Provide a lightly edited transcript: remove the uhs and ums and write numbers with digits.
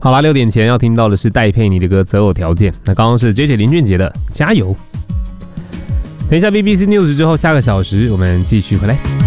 好啦，6点前要听到的是戴佩妮的歌《择偶条件》，那刚刚是 JJ 林俊杰的《加油》。等一下 BBC News 之后，下个小时我们继续回来。